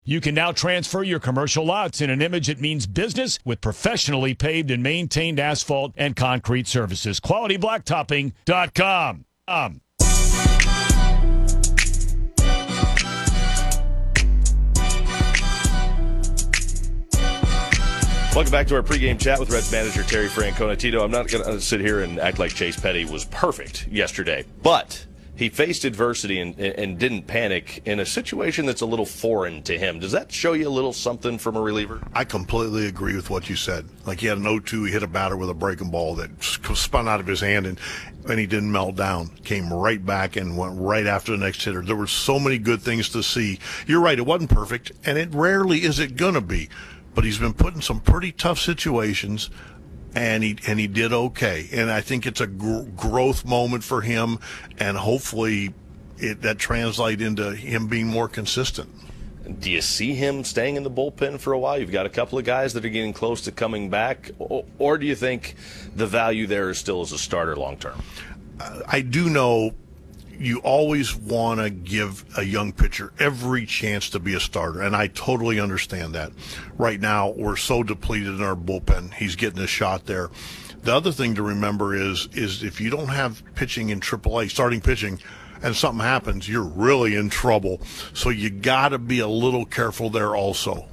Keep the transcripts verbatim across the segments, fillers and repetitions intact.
You can now transfer your commercial lots in an image that means business with professionally paved and maintained asphalt and concrete services. quality blacktopping dot com. Um. Welcome back to our pregame chat with Reds manager Terry Francona. Tito, I'm not going to sit here and act like Chase Petty was perfect yesterday, but he faced adversity and, and didn't panic in a situation that's a little foreign to him. Does that show you a little something from a reliever? I completely agree with what you said. Like, he had an oh two, he hit a batter with a breaking ball that spun out of his hand, and, and he didn't melt down. Came right back and went right after the next hitter. There were so many good things to see. You're right, it wasn't perfect, and it rarely is it going to be. But he's been put in some pretty tough situations, and he and he did okay. And I think it's a gr- growth moment for him, and hopefully it, that translates into him being more consistent. Do you see him staying in the bullpen for a while? You've got a couple of guys that are getting close to coming back, or, or do you think the value there is still as a starter long term? Uh, I do know you always want to give a young pitcher every chance to be a starter, and I totally understand that. Right now, we're so depleted in our bullpen. He's getting a shot there. The other thing to remember is is if you don't have pitching in triple A, starting pitching, and something happens, you're really in trouble. So you got to be a little careful there also.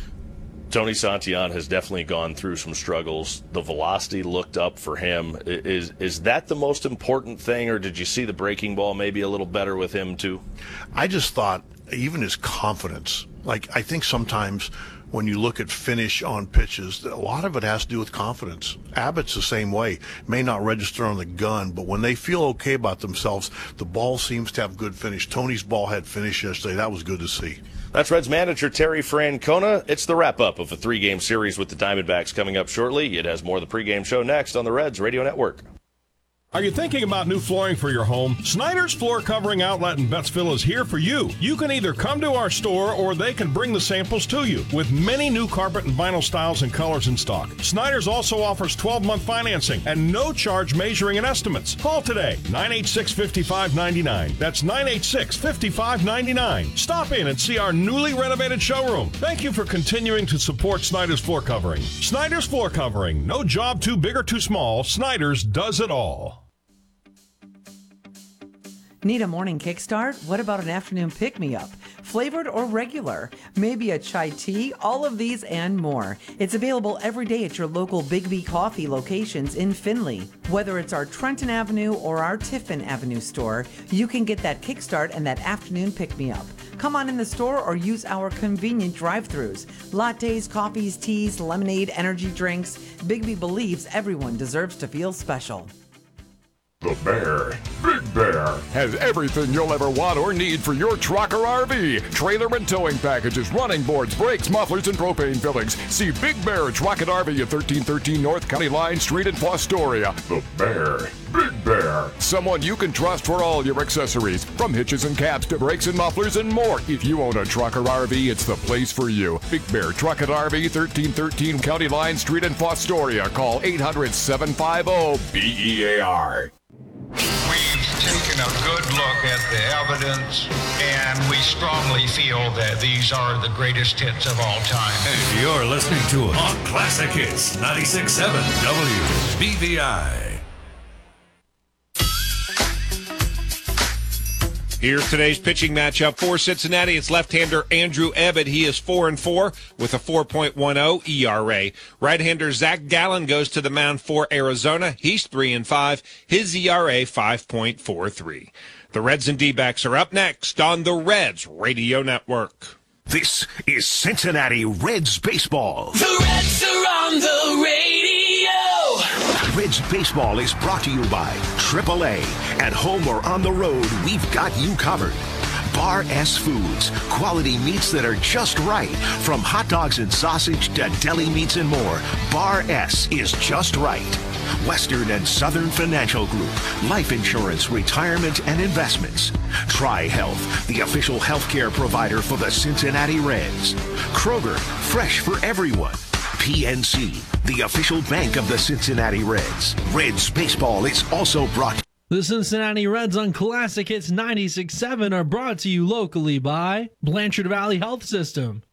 Tony Santillan has definitely gone through some struggles. The velocity looked up for him. Is is that the most important thing, or did you see the breaking ball maybe a little better with him too? I just thought even his confidence. Like, I think sometimes when you look at finish on pitches, a lot of it has to do with confidence. Abbott's the same way. May not register on the gun, but when they feel okay about themselves, the ball seems to have good finish. Tony's ball had finish yesterday. That was good to see. That's Reds manager Terry Francona. It's the wrap-up of a three-game series with the Diamondbacks coming up shortly. It has more of the pregame show next on the Reds Radio Network. Are you thinking about new flooring for your home? Snyder's Floor Covering Outlet in Bettsville is here for you. You can either come to our store or they can bring the samples to you with many new carpet and vinyl styles and colors in stock. Snyder's also offers twelve-month financing and no charge measuring and estimates. Call today, nine eight six, five five nine nine. That's nine eight six, five five nine nine. Stop in and see our newly renovated showroom. Thank you for continuing to support Snyder's Floor Covering. Snyder's Floor Covering. No job too big or too small. Snyder's does it all. Need a morning kickstart? What about an afternoon pick-me-up? Flavored or regular? Maybe a chai tea? All of these and more. It's available every day at your local Big B Coffee locations in Findlay. Whether it's our Trenton Avenue or our Tiffin Avenue store, you can get that kickstart and that afternoon pick-me-up. Come on in the store or use our convenient drive-thrus. Lattes, coffees, teas, lemonade, energy drinks. Big B believes everyone deserves to feel special. The Bear, Big Bear, has everything you'll ever want or need for your truck or R V. Trailer and towing packages, running boards, brakes, mufflers, and propane fillings. See Big Bear Truck and R V at thirteen thirteen North County Line Street in Fostoria. The Bear, Big Bear, someone you can trust for all your accessories, from hitches and caps to brakes and mufflers and more. If you own a truck or R V, it's the place for you. Big Bear Truck and R V, thirteen thirteen County Line Street in Fostoria. Call eight hundred, seven five zero, B E A R. We've taken a good look at the evidence, and we strongly feel that these are the greatest hits of all time. And you're listening to it on Classic Hits ninety-six point seven W B V I. Here's today's pitching matchup for Cincinnati. It's left-hander Andrew Ebbett. He is four and four with a four point one oh E R A. Right-hander Zach Gallen goes to the mound for Arizona. He's three and five. His E R A five point four three. The Reds and D-backs are up next on the Reds Radio Network. This is Cincinnati Reds baseball. The Reds are on the radio. Reds baseball is brought to you by triple A. At home or on the road, we've got you covered. Bar S Foods, quality meats that are just right. From hot dogs and sausage to deli meats and more, Bar S is just right. Western and Southern Financial Group, life insurance, retirement, and investments. Tri-Health, the official healthcare provider for the Cincinnati Reds. Kroger, fresh for everyone. P N C, the official bank of the Cincinnati Reds. Reds baseball is also brought The Cincinnati Reds on Classic Hits ninety-six point seven are brought to you locally by Blanchard Valley Health System,